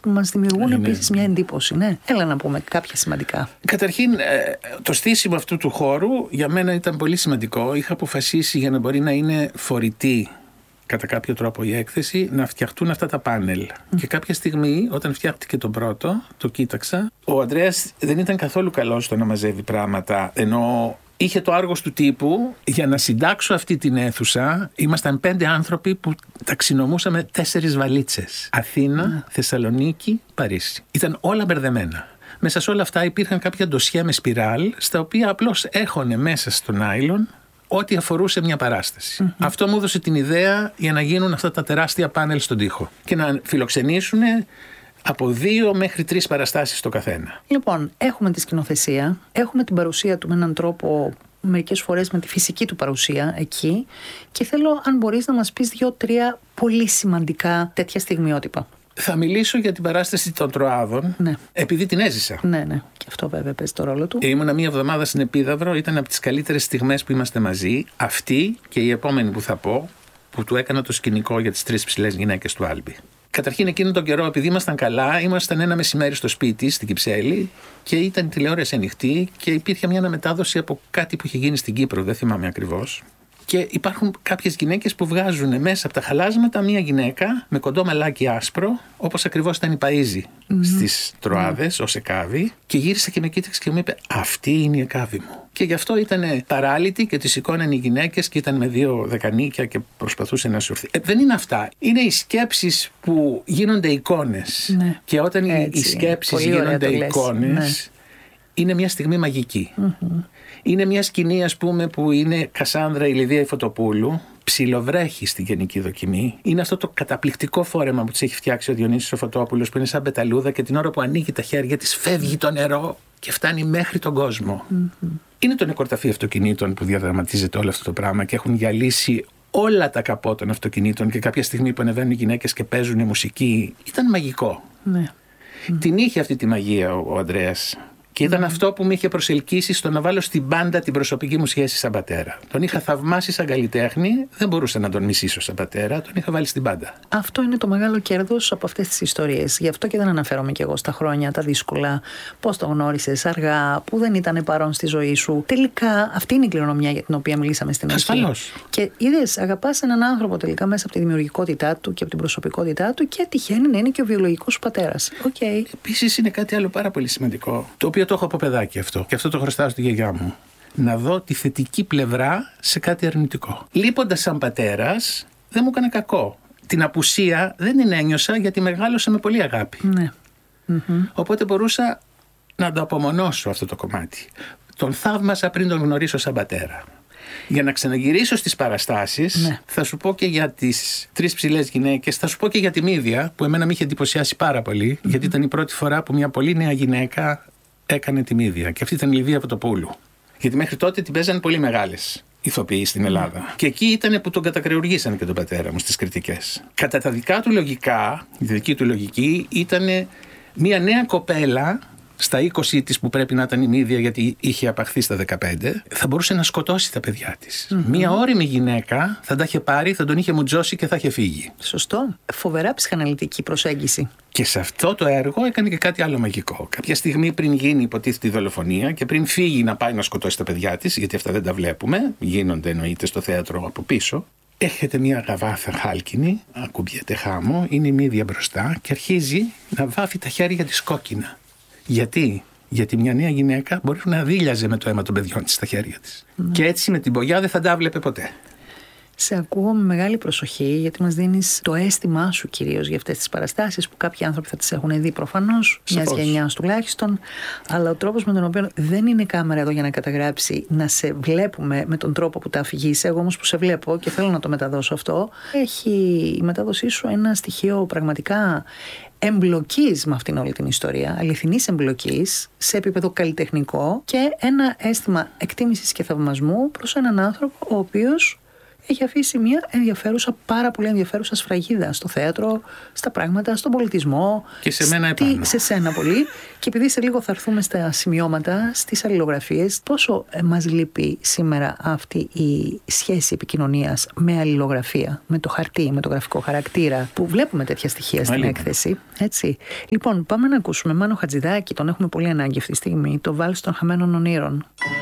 που μας δημιουργούν επίσης μια εντύπωση. Ναι, έλα να πούμε κάποια σημαντικά. Καταρχήν, το στήσιμο αυτού του χώρου για μένα ήταν πολύ σημαντικό. Είχα αποφασίσει, για να μπορεί να είναι φορητή κατά κάποιο τρόπο η έκθεση, να φτιαχτούν αυτά τα πάνελ. Και κάποια στιγμή, όταν φτιάχτηκε τον πρώτο, το κοίταξα, ο Ανδρέας δεν ήταν καθόλου καλός στο να μαζεύει πράγματα, ενώ είχε το άργος του τύπου. Για να συντάξω αυτή την αίθουσα, ήμασταν 5 άνθρωποι που ταξινομούσαμε 4 βαλίτσες. Αθήνα, Θεσσαλονίκη, Παρίσι. Ήταν όλα μπερδεμένα. Μέσα σε όλα αυτά υπήρχαν κάποια ντοσιέ με σπιράλ, στα οποία απλώς έχωνε μέσα στο νάιλον ό,τι αφορούσε μια παράσταση. Αυτό μου έδωσε την ιδέα για να γίνουν αυτά τα τεράστια πάνελ στον τοίχο και να φιλοξενήσουν από 2 μέχρι 3 παραστάσεις το καθένα. Λοιπόν, έχουμε τη σκηνοθεσία, έχουμε την παρουσία του με έναν τρόπο, μερικές φορές με τη φυσική του παρουσία εκεί, και θέλω, αν μπορείς, να μας πεις 2-3 πολύ σημαντικά τέτοια στιγμιότυπα. Θα μιλήσω για την παράσταση των Τροάδων, επειδή την έζησα. Ναι, και αυτό βέβαια παίζει το ρόλο του. Ήμουνα 1 εβδομάδα στην Επίδαυρο, ήταν από τις καλύτερες στιγμές που είμαστε μαζί. Αυτή και η επόμενη που θα πω, που του έκανα το σκηνικό για τις 3 ψηλές γυναίκες του Άλμπη. Καταρχήν, εκείνον τον καιρό, επειδή ήμασταν καλά, ήμασταν ένα μεσημέρι στο σπίτι, στην Κυψέλη, και ήταν η τηλεόραση ανοιχτή και υπήρχε μια αναμετάδοση από κάτι που είχε γίνει στην Κύπρο, δεν θυμάμαι ακριβώς. Και υπάρχουν κάποιες γυναίκες που βγάζουν μέσα από τα χαλάσματα μια γυναίκα με κοντό μαλάκι άσπρο, όπως ακριβώς ήταν η Παΐζη στις Τροάδες, ως Εκάβη. Και γύρισε και με κοίταξε και μου είπε: αυτή είναι η Εκάβη μου. Και γι' αυτό ήταν παράλυτη και τη σηκώναν οι γυναίκες και ήταν με 2 δεκανίκια και προσπαθούσε να σουρθεί. Δεν είναι αυτά. Είναι οι σκέψεις που γίνονται εικόνες. Ναι. Και όταν οι σκέψεις γίνονται εικόνες, είναι μια στιγμή μαγική. Είναι μια σκηνή, ας πούμε, που είναι Κασάνδρα η Λιδία η Φωτοπούλου, ψιλοβρέχει στην γενική δοκιμή. Είναι αυτό το καταπληκτικό φόρεμα που της έχει φτιάξει ο Διονύσης ο Φωτόπουλος, που είναι σαν πεταλούδα, και την ώρα που ανοίγει τα χέρια της φεύγει το νερό και φτάνει μέχρι τον κόσμο. Είναι το νεκροταφείο αυτοκινήτων που διαδραματίζεται όλο αυτό το πράγμα και έχουν γυαλίσει όλα τα καπό των αυτοκινήτων, και κάποια στιγμή που ανεβαίνουν οι γυναίκες και παίζουν μουσική. Ήταν μαγικό. Την είχε αυτή τη μαγεία ο Ανδρέας. Και ήταν αυτό που με είχε προσελκύσει στο να βάλω στην μπάντα την προσωπική μου σχέση σαν πατέρα. Τον είχα θαυμάσει σαν καλλιτέχνη, δεν μπορούσα να τον μισήσω σαν πατέρα, τον είχα βάλει στην μπάντα. Αυτό είναι το μεγάλο κέρδος από αυτές τις ιστορίες. Γι' αυτό και δεν αναφέρομαι κι εγώ στα χρόνια, τα δύσκολα, πώς το γνώρισες αργά, που δεν ήταν παρόν στη ζωή σου. Τελικά αυτή είναι η κληρονομιά για την οποία μιλήσαμε στην αρχή. Ασφαλώς. Και είδες, αγαπάς έναν άνθρωπο τελικά μέσα από τη δημιουργικότητά του και από την προσωπικότητά του, και τυχαίνει να είναι και ο βιολογικός σου πατέρας. Επίσης είναι κάτι άλλο πάρα πολύ σημαντικό, το οποίο το έχω από παιδάκι αυτό, και αυτό το χρωστάω στη γιαγιά μου. Να δω τη θετική πλευρά σε κάτι αρνητικό. Λείποντας σαν πατέρας, δεν μου έκανε κακό. Την απουσία δεν την ένιωσα, γιατί μεγάλωσα με πολύ αγάπη. Οπότε μπορούσα να το απομονώσω αυτό το κομμάτι. Τον θαύμασα πριν τον γνωρίσω σαν πατέρα. Για να ξαναγυρίσω στις παραστάσεις, θα σου πω και για τις 3 ψηλές γυναίκες, θα σου πω και για τη Μύδια, που εμένα με είχε εντυπωσιάσει πάρα πολύ, γιατί ήταν η πρώτη φορά που μια πολύ νέα γυναίκα έκανε τη Μύδια. Και αυτή ήταν η Λιδία Φωτοπούλου. Γιατί μέχρι τότε την παίζανε πολύ μεγάλες ηθοποιοί στην Ελλάδα. Και εκεί ήταν που τον κατακρεουργήσαν και τον πατέρα μου στις κριτικές. Κατά τα δικά του λογικά, η δική του λογική, ήταν μια νέα κοπέλα στα 20 της, που πρέπει να ήταν η Μύδια, γιατί είχε απαχθεί στα 15, θα μπορούσε να σκοτώσει τα παιδιά της. Μια ώριμη γυναίκα θα τα είχε πάρει, θα τον είχε μουτζώσει και θα είχε φύγει. Σωστό. Φοβερά ψυχαναλυτική προσέγγιση. Και σε αυτό το έργο έκανε και κάτι άλλο μαγικό. Κάποια στιγμή πριν γίνει υποτίθεται η δολοφονία και πριν φύγει να πάει να σκοτώσει τα παιδιά της, γιατί αυτά δεν τα βλέπουμε, γίνονται εννοείται στο θέατρο από πίσω. Έχετε μια γαβάθα χάλκινη, ακουμπιέται χάμω, είναι η Μύδια μπροστά και αρχίζει να βάφει τα χέρια της κόκκινα. Γιατί μια νέα γυναίκα μπορεί να δίλιαζε με το αίμα των παιδιών της στα χέρια της. Και έτσι με την πογιά δεν θα τα βλέπε ποτέ. Σε ακούω με μεγάλη προσοχή, γιατί μας δίνεις το αίσθημά σου κυρίως για αυτές τις παραστάσεις, που κάποιοι άνθρωποι θα τις έχουν δει προφανώς, μιας γενιάς τουλάχιστον, αλλά ο τρόπος με τον οποίο δεν είναι κάμερα εδώ για να καταγράψει, να σε βλέπουμε με τον τρόπο που τα αφηγείς. Εγώ όμως που σε βλέπω και θέλω να το μεταδώσω αυτό, έχει η μετάδοσή σου ένα στοιχείο πραγματικά εμπλοκής με αυτήν όλη την ιστορία, αληθινής εμπλοκής σε επίπεδο καλλιτεχνικό, και ένα αίσθημα εκτίμησης και θαυμασμού προς έναν άνθρωπο ο οποίος έχει αφήσει μια ενδιαφέρουσα, πάρα πολύ ενδιαφέρουσα σφραγίδα στο θέατρο, στα πράγματα, στον πολιτισμό. Και σε μένα επάνω. Σε σένα πολύ. Και επειδή σε λίγο θα έρθουμε στα σημειώματα, στις αλληλογραφίες, πόσο μας λείπει σήμερα αυτή η σχέση επικοινωνίας με αλληλογραφία, με το χαρτί, με το γραφικό χαρακτήρα, που βλέπουμε τέτοια στοιχεία στην έκθεση. Έτσι. Λοιπόν, πάμε να ακούσουμε Μάνο Χατζηδάκη, τον έχουμε πολύ ανάγκη αυτή τη στιγμή, το Βάλς των Χαμένων Ονείρων.